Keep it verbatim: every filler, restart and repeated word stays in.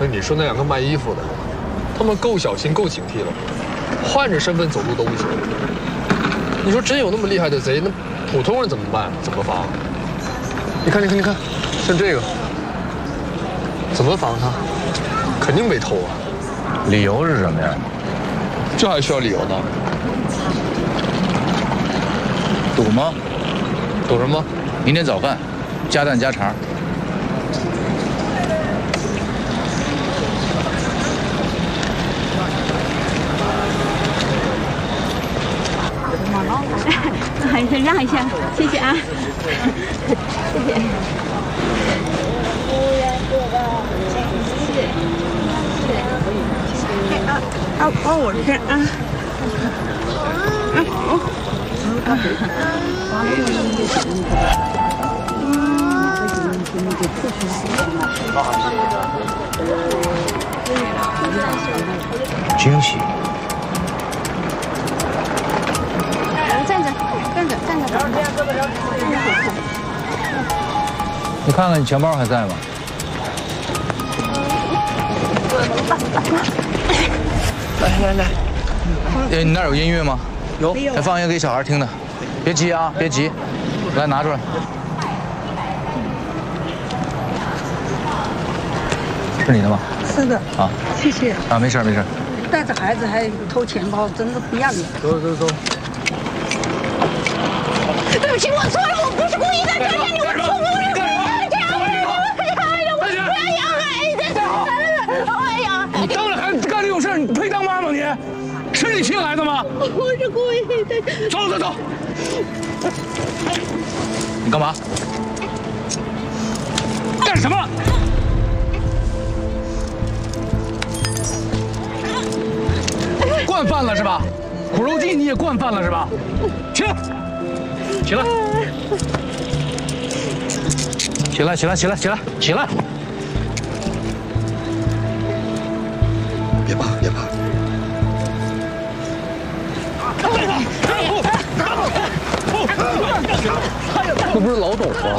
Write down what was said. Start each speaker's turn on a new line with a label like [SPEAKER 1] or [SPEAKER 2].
[SPEAKER 1] 那你说那两个卖衣服的，他们够小心、够警惕了，换着身份走路都不行。你说真有那么厉害的贼，那普通人怎么办？怎么防？你看，你看，你看，像这个，怎么防他？肯定被偷啊！
[SPEAKER 2] 理由是什么呀？
[SPEAKER 1] 这还需要理由呢？
[SPEAKER 2] 赌吗？
[SPEAKER 1] 赌什么？
[SPEAKER 2] 明天早饭，加蛋加肠。
[SPEAKER 3] 还是让一下，谢谢啊，谢谢。啊啊啊！我这啊，
[SPEAKER 2] 惊喜。
[SPEAKER 3] 站着，站着，站着。
[SPEAKER 2] 你看看你钱包还在吗？
[SPEAKER 4] 来来来，
[SPEAKER 2] 哎，你那儿有音乐吗？
[SPEAKER 4] 有，
[SPEAKER 2] 再放一个给小孩听的。别急啊，别急，来拿出来。是你的吗？
[SPEAKER 4] 是的。
[SPEAKER 2] 啊，
[SPEAKER 4] 谢谢。
[SPEAKER 2] 啊，没事没事。
[SPEAKER 4] 带着孩子还偷钱包，真的不要脸。
[SPEAKER 1] 走走走。
[SPEAKER 3] 对不起，我错了，我不是故意的，求求你，我错不是故意的，这样，哎呀，我不要养孩子，哎呀，
[SPEAKER 2] 你当着孩子干这种事，你配当妈吗你？是你亲孩子吗？
[SPEAKER 3] 我是故意的。
[SPEAKER 2] 走走走。你干嘛？干什么？惯犯了是吧？苦肉计你也惯犯了是吧？起来，起来，起来，起来，起来，起来，起来！
[SPEAKER 1] 别怕，别怕。那不是老董吗？